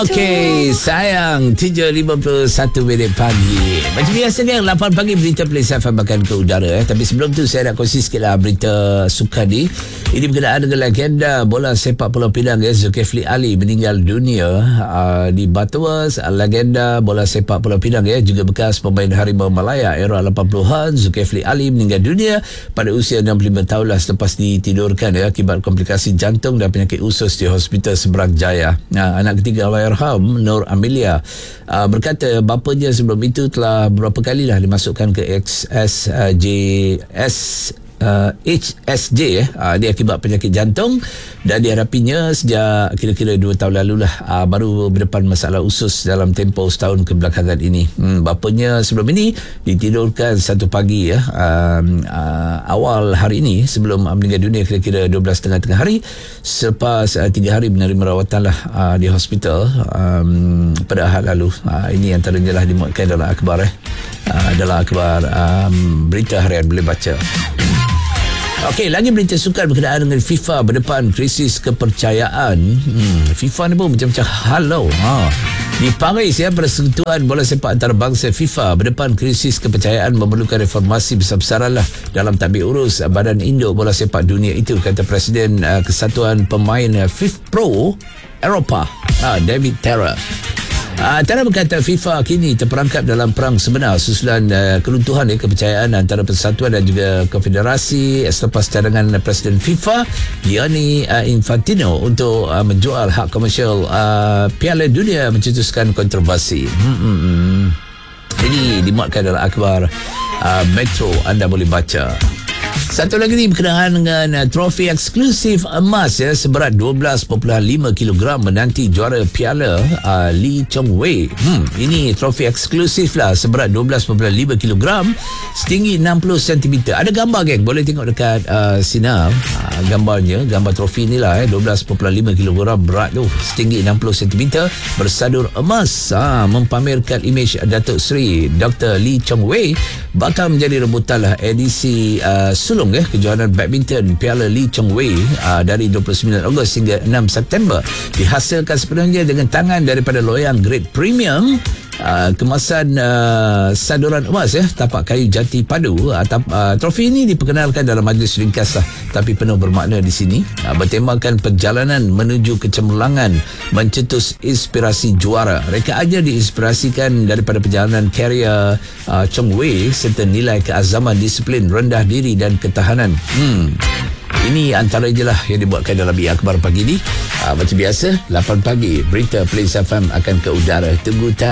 Okey, sayang 7.51 minit pagi. Macam biasa kan 8 pagi berita Plains FM akan ke udara Tapi sebelum tu saya nak kongsi sikitlah berita sukan ni. Ini berkenaan dengan legenda bola sepak Pulau Pinang Zulkifli Ali meninggal dunia di Batuas. Legenda bola sepak Pulau Pinang juga bekas pemain Harimau Malaya era 80-an. Zulkifli Ali meninggal dunia pada usia 65 tahun lah selepas ditidurkan akibat komplikasi jantung dan penyakit usus di Hospital Seberang Jaya. Anak ketiga Allahyarham Nur Amelia berkata bapanya sebelum itu telah beberapa kali lah dimasukkan ke HSJ dia akibat penyakit jantung dan diharapinya sejak kira-kira 2 tahun lalu lah baru berdepan masalah usus dalam tempoh setahun kebelakangan ini. Bapanya sebelum ini ditidurkan satu pagi awal hari ini sebelum meninggal dunia kira-kira 12.30 tengah hari selepas 3 hari menerima rawatan lah di hospital pada Ahad lalu. Ini antaranya lah dimuatkan dalam akhbar dalam akhbar berita harian boleh baca. Okey, lagi berita sukan berkenaan dengan FIFA berdepan krisis kepercayaan. FIFA ni pun macam-macam halau. Di Paris Persekutuan Bola Sepak Antarabangsa FIFA berdepan krisis kepercayaan memerlukan reformasi besar-besaran lah dalam tadbir urus Badan Induk Bola Sepak Dunia itu, kata Presiden Kesatuan Pemain FIFPro Eropah, David Terra. Terra berkata FIFA kini terperangkap dalam perang sebenar susulan keruntuhan kepercayaan antara persatuan dan juga konfederasi selepas cadangan Presiden FIFA Gianni Infantino untuk menjual hak komersial Piala Dunia mencetuskan kontroversi. Ini dimuatkan dalam akhbar Metro, anda boleh baca. Satu lagi ni berkenaan dengan trofi eksklusif emas seberat 12.5 kg menanti juara Piala Lee Chong Wei. Ini trofi eksklusif lah seberat 12.5 kg setinggi 60 cm. Ada gambar geng, boleh tengok dekat sini gambarnya, gambar trofi ni lah 12.5 kg berat tu, setinggi 60 cm, bersadur emas, mempamerkan imej Datuk Seri Dr. Lee Chong Wei bakal menjadi rebutan lah edisi sulung kejohanan badminton Piala Lee Chong Wei dari 29 Ogos hingga 6 September dihasilkan sepenuhnya dengan tangan daripada loyang grade premium. Kemasan saduran emas tapak kayu jati padu. Trofi ini diperkenalkan dalam majlis ringkas lah, tapi penuh bermakna di sini, bertemakan perjalanan menuju kecemerlangan mencetus inspirasi juara. Reka aja diinspirasikan daripada perjalanan karier Chong Wei serta nilai keazaman, disiplin, rendah diri dan ketahanan. Ini antara je lah yang dibuatkan dalam akhbar pagi ni. Macam biasa 8 pagi berita Plains FM akan ke udara. Tunggu